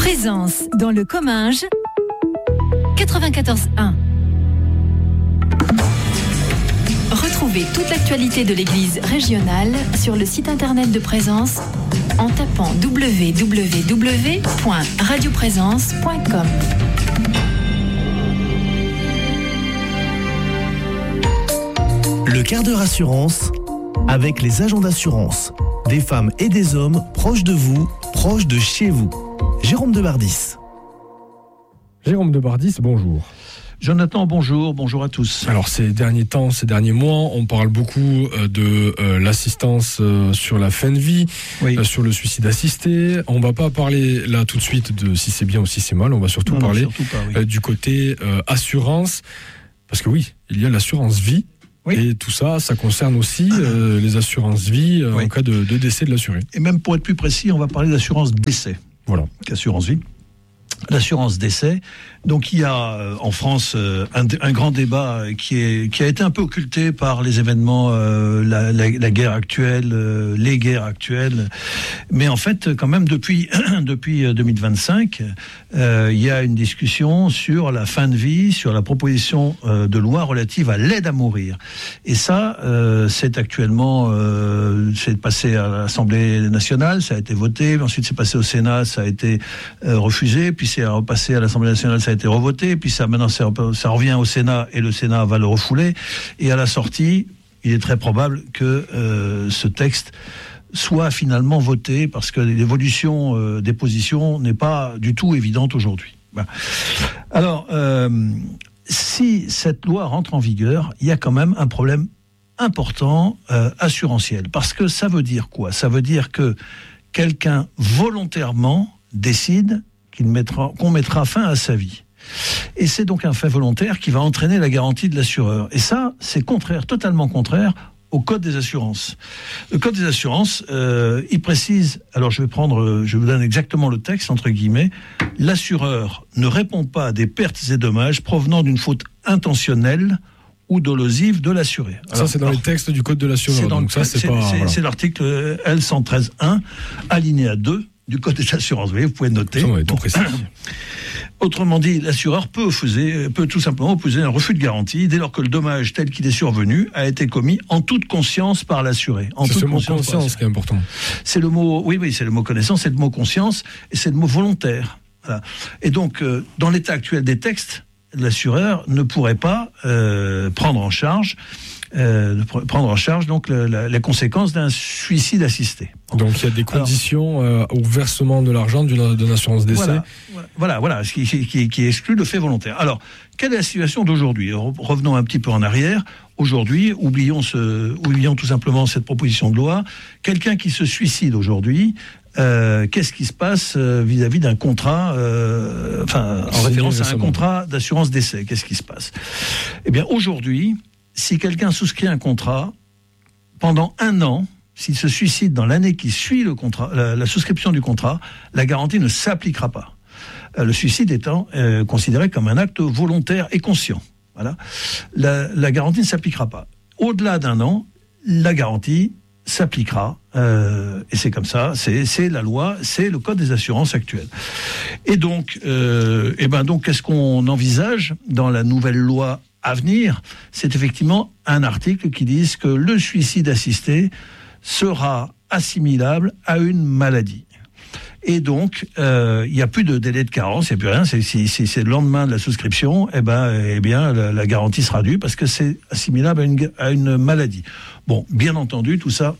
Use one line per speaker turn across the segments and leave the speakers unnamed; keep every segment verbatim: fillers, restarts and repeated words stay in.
Présence dans le Comminges quatre-vingt-quatorze un. Retrouvez toute l'actualité de l'Église régionale sur le site internet de Présence en tapant w w w point radio présence point com.
Le quart d'heure assurance avec les agents d'assurance. Des femmes et des hommes proches de vous, proches de chez vous. Jérôme Debardis.
Jérôme Debardis, bonjour.
Jonathan, bonjour, bonjour à tous.
Alors ces derniers temps, ces derniers mois, on parle beaucoup de euh, l'assistance euh, sur la fin de vie, oui. euh, sur le suicide assisté. On ne va pas parler là tout de suite de si c'est bien ou si c'est mal, on va surtout non, parler non, surtout pas, oui. euh, du côté euh, assurance, parce que oui, il y a l'assurance vie. Oui. Et tout ça, ça concerne aussi euh, les assurances vie euh, oui. en cas de, de décès de l'assuré.
Et même pour être plus précis, on va parler d'assurance décès.
Voilà.
Assurance vie. L'assurance décès. Donc il y a euh, en France euh, un, un grand débat qui, est, qui a été un peu occulté par les événements, euh, la, la, la guerre actuelle, euh, les guerres actuelles. Mais en fait, quand même, depuis, depuis deux mille vingt-cinq, euh, il y a une discussion sur la fin de vie, sur la proposition euh, de loi relative à l'aide à mourir. Et ça, euh, c'est actuellement, euh, c'est passé à l'Assemblée nationale, ça a été voté, ensuite c'est passé au Sénat, ça a été euh, refusé, puis c'est repassé à l'Assemblée nationale, ça a été revoté, puis ça maintenant ça, ça revient au Sénat et le Sénat va le refouler. Et à la sortie, il est très probable que euh, ce texte soit finalement voté parce que l'évolution euh, des positions n'est pas du tout évidente aujourd'hui. Ben. Alors, euh, si cette loi rentre en vigueur, il y a quand même un problème important euh, assurantiel. Parce que ça veut dire quoi ? Ça veut dire que quelqu'un volontairement décide qu'il mettra, qu'on mettra fin à sa vie. Et c'est donc un fait volontaire qui va entraîner la garantie de l'assureur. Et ça, c'est contraire, totalement contraire au Code des assurances. Le Code des assurances, euh, il précise, alors je vais prendre, je vous donne exactement le texte, entre guillemets, l'assureur ne répond pas à des pertes et dommages provenant d'une faute intentionnelle ou dolosive de l'assuré.
Alors, ça, c'est dans alors, les textes du Code de l'assureur.
C'est, dans
donc
le,
ça, c'est,
c'est,
pas,
c'est,
voilà.
c'est l'article L cent treize un, alinéa deux du Code des assurances. Vous voyez, vous pouvez noter.
Ça, ouais, tout précis.
Autrement dit, l'assureur peut, opposer, peut tout simplement opposer un refus de garantie dès lors que le dommage tel qu'il est survenu a été commis en toute conscience par l'assuré. En
c'est
toute
ce mot
conscience,
conscience qui est important.
C'est le mot, oui, oui, c'est le mot connaissance, c'est le mot conscience et c'est le mot volontaire. Voilà. Et donc, euh, dans l'état actuel des textes, l'assureur ne pourrait pas euh, prendre en charge Euh, prendre en charge donc le, la, les conséquences d'un suicide assisté.
Donc il y a des conditions Alors, euh, au versement de l'argent d'une, d'une assurance décès.
Voilà, voilà, voilà ce qui, qui, qui exclut le fait volontaire. Alors, quelle est la situation d'aujourd'hui ? Revenons un petit peu en arrière. Aujourd'hui, oublions, ce, oublions tout simplement cette proposition de loi. Quelqu'un qui se suicide aujourd'hui, euh, qu'est-ce qui se passe euh, vis-à-vis d'un contrat, euh, enfin, en C'est référence à un contrat d'assurance décès ? Qu'est-ce qui se passe ? Eh bien, aujourd'hui, si quelqu'un souscrit un contrat, pendant un an, s'il se suicide dans l'année qui suit le contrat, la, la souscription du contrat, la garantie ne s'appliquera pas. Euh, le suicide étant euh, considéré comme un acte volontaire et conscient. Voilà. La, la garantie ne s'appliquera pas. Au-delà d'un an, la garantie s'appliquera. Euh, et c'est comme ça, c'est, c'est la loi, c'est le Code des assurances actuel. Et donc, euh, et ben donc, qu'est-ce qu'on envisage dans la nouvelle loi à venir ? C'est effectivement un article qui dit que le suicide assisté sera assimilable à une maladie. Et donc, euh, il n'y a plus de délai de carence, il n'y a plus rien. C'est, si, si c'est le lendemain de la souscription, eh ben, eh bien, la, la garantie sera due parce que c'est assimilable à une, à une maladie. Bon, bien entendu, tout ça,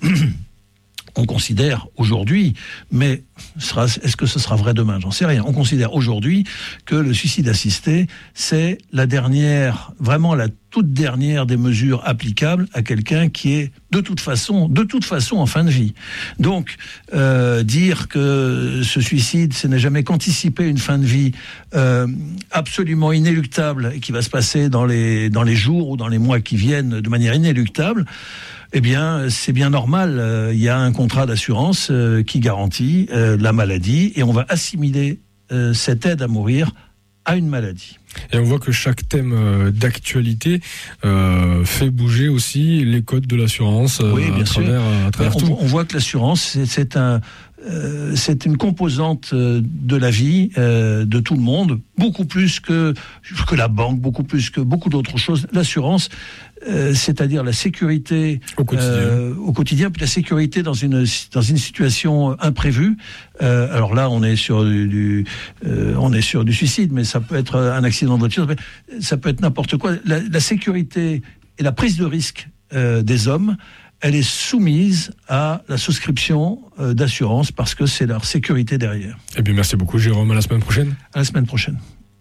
on considère aujourd'hui, mais sera, est-ce que ce sera vrai demain ? J'en sais rien. On considère aujourd'hui que le suicide assisté, c'est la dernière, vraiment la toute dernière des mesures applicables à quelqu'un qui est de toute façon, de toute façon en fin de vie. Donc, euh, dire que ce suicide, ce n'est jamais qu'anticiper une fin de vie euh, absolument inéluctable et qui va se passer dans les, dans les jours ou dans les mois qui viennent de manière inéluctable, eh bien, c'est bien normal. Il euh, y a un contrat d'assurance euh, qui garantit euh, la maladie et on va assimiler euh, cette aide à mourir à une maladie.
Et on voit que chaque thème d'actualité euh, fait bouger aussi les codes de l'assurance euh,
oui, bien
à travers,
sûr.
à travers
on,
tout.
On voit que l'assurance, c'est, c'est un, euh, c'est une composante euh, de la vie euh, de tout le monde, beaucoup plus que, que la banque, beaucoup plus que beaucoup d'autres choses. L'assurance, euh, c'est-à-dire la sécurité
au quotidien,
euh, au quotidien, puis la sécurité dans une, dans une situation imprévue. Euh, alors là, on est sur du, du euh, on est sur du suicide, mais ça peut être un accident de voiture, ça peut être n'importe quoi. La, la sécurité et la prise de risque euh, des hommes, elle est soumise à la souscription euh, d'assurance parce que c'est leur sécurité derrière.
Eh bien, merci beaucoup, Jérôme. À la semaine prochaine.
À la semaine prochaine.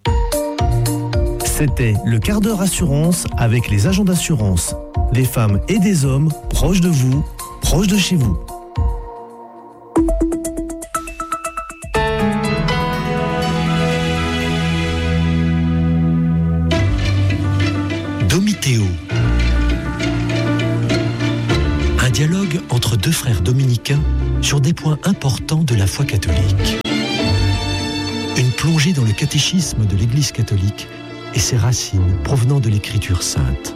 C'était le quart d'heure assurance avec les agents d'assurance. Des femmes et des hommes proches de vous, proches de chez vous.
Domitéo. Un dialogue entre deux frères dominicains sur des points importants de la foi catholique. Une plongée dans le catéchisme de l'Église catholique et ses racines provenant de l'Écriture sainte.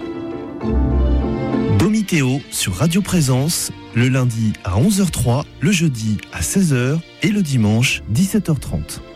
Domitéo sur Radio Présence, le lundi à onze heures zéro trois, le jeudi à seize heures et le dimanche dix-sept heures trente.